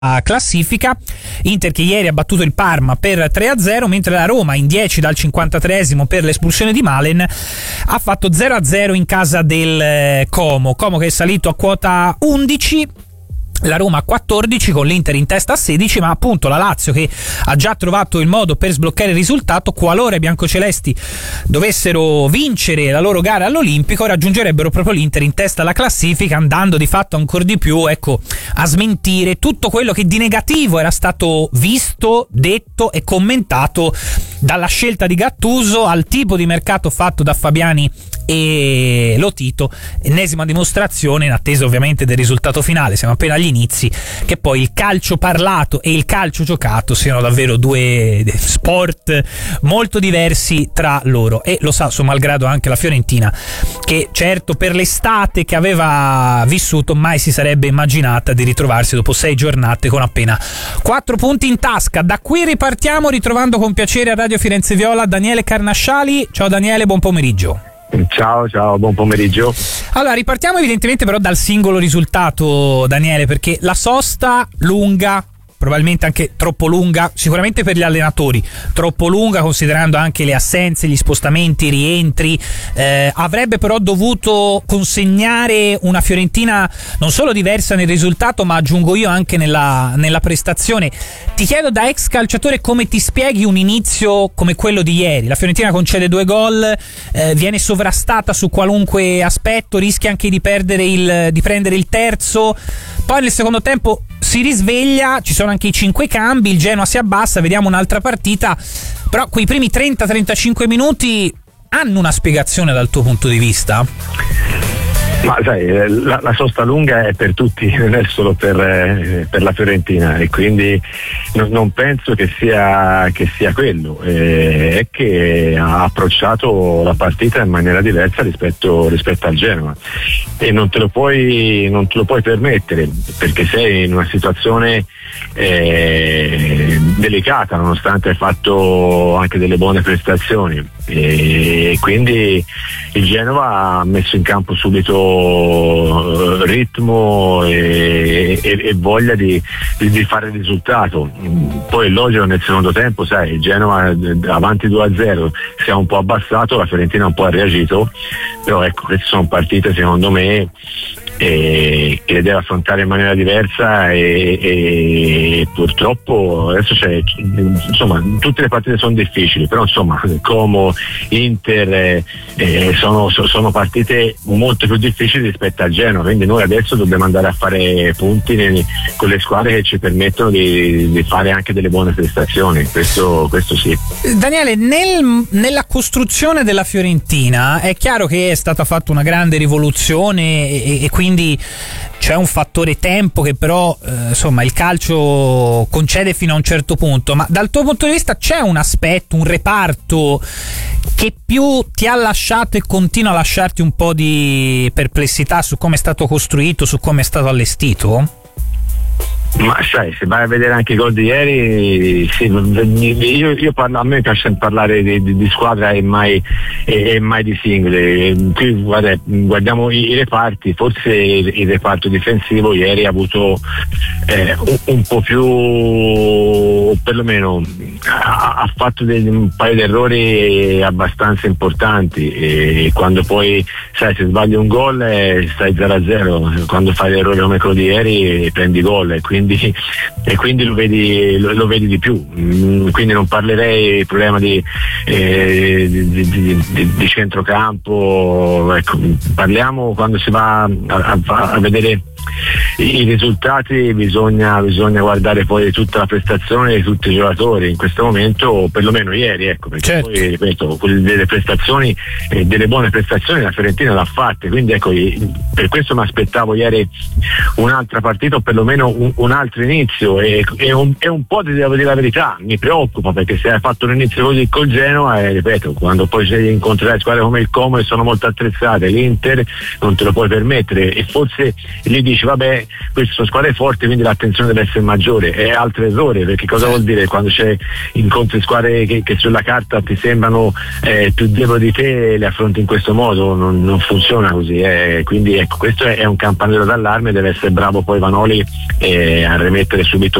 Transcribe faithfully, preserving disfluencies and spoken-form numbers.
classifica. Inter che ieri ha battuto il Parma per tre a zero, mentre la Roma in dieci dal cinquantatreesimo per l'espulsione di Malen ha fatto zero a zero in casa del Como. Como che è salito a quota undici, la Roma a quattordici con l'Inter in testa a sedici, ma appunto la Lazio che ha già trovato il modo per sbloccare il risultato. Qualora i biancocelesti dovessero vincere la loro gara all'Olimpico, raggiungerebbero proprio l'Inter in testa alla classifica, andando di fatto ancora di più, ecco, a smentire tutto quello che di negativo era stato visto, detto e commentato, dalla scelta di Gattuso al tipo di mercato fatto da Fabiani e Lotito. Ennesima dimostrazione, in attesa ovviamente del risultato finale, siamo appena agli inizi, che poi il calcio parlato e il calcio giocato siano davvero due sport molto diversi tra loro, e lo sa suo malgrado anche la Fiorentina, che certo per l'estate che aveva vissuto mai si sarebbe immaginata di ritrovarsi dopo sei giornate con appena quattro punti in tasca. Da qui ripartiamo ritrovando con piacere a Radio Firenze Viola Daniele Carnasciali. Ciao Daniele, buon pomeriggio. Ciao, ciao, buon pomeriggio. Allora, ripartiamo evidentemente però dal singolo risultato, Daniele, perché la sosta lunga, probabilmente anche troppo lunga, sicuramente per gli allenatori, troppo lunga considerando anche le assenze, gli spostamenti, i rientri, eh, avrebbe però dovuto consegnare una Fiorentina non solo diversa nel risultato, ma aggiungo io anche nella, nella prestazione. Ti chiedo da ex calciatore come ti spieghi un inizio come quello di ieri. La Fiorentina concede due gol, eh, viene sovrastata su qualunque aspetto, rischia anche di perdere il, di prendere il terzo, poi nel secondo tempo si risveglia, ci sono anche i cinque cambi, il Genoa si abbassa, vediamo un'altra partita, però quei primi trenta trentacinque minuti hanno una spiegazione dal tuo punto di vista? Ma sai, la, la sosta lunga è per tutti, non è solo per, eh, per la Fiorentina, e quindi non, non penso che sia, che sia quello, eh, è che ha approcciato la partita in maniera diversa rispetto, rispetto al Genoa, e non te lo puoi, non te lo puoi permettere, perché sei in una situazione eh, delicata, nonostante hai fatto anche delle buone prestazioni, e quindi il Genova ha messo in campo subito ritmo e, e, e voglia di, di, di fare il risultato. Poi è logico, nel secondo tempo, sai, il Genoa avanti due a zero si è un po' abbassato, la Fiorentina un po' ha reagito, però ecco, queste sono partite secondo me e che le deve affrontare in maniera diversa, e, e purtroppo adesso c'è, insomma, tutte le partite sono difficili, però insomma Como, Inter eh, sono, sono partite molto più difficili rispetto al Genoa, quindi noi adesso dobbiamo andare a fare punti nei, con le squadre che ci permettono di, di fare anche delle buone prestazioni, questo, questo sì. Daniele, nel, nella costruzione della Fiorentina è chiaro che è stata fatta una grande rivoluzione e, e quindi quindi c'è un fattore tempo che però eh, insomma il calcio concede fino a un certo punto, ma dal tuo punto di vista c'è un aspetto, un reparto che più ti ha lasciato e continua a lasciarti un po' di perplessità su come è stato costruito, su come è stato allestito? Ma sai, se vai a vedere anche i gol di ieri, sì, io, io parlo, a me piace parlare di, di, di squadra e mai, e, e mai di singoli. Qui guarda, guardiamo i, i reparti, forse il, il reparto difensivo ieri ha avuto eh, un, un po' più, perlomeno ha, ha fatto dei, un paio di errori abbastanza importanti, e quando poi sai, se sbagli un gol eh, stai zero a zero, quando fai l'errore come quello di ieri prendi gol, e quindi Quindi, e quindi lo vedi, lo, lo vedi di più, quindi non parlerei del problema di, eh, di, di, di, di centrocampo, ecco, parliamo quando si va a, a, a vedere i risultati, bisogna, bisogna guardare poi tutta la prestazione di tutti i giocatori in questo momento, o perlomeno ieri, ecco, perché certo. Poi ripeto, delle prestazioni, eh, delle buone prestazioni la Fiorentina l'ha fatte, quindi ecco, per questo mi aspettavo ieri un'altra partita, o perlomeno un, un altro inizio, e, e, un, e un po' di, devo dire la verità, mi preoccupa, perché se hai fatto un inizio così col Genoa, eh, ripeto, quando poi incontrerai squadre come il Como che sono molto attrezzate, l'Inter non te lo puoi permettere, e forse lì dici vabbè, eh, queste sono squadre forti, quindi l'attenzione deve essere maggiore. È altro errore, perché cosa vuol dire quando c'è incontri squadre che, che sulla carta ti sembrano eh, più deboli di te, le affronti in questo modo, non, non funziona così, eh. Quindi ecco, questo è, è un campanello d'allarme, deve essere bravo poi Vanoli eh, a rimettere subito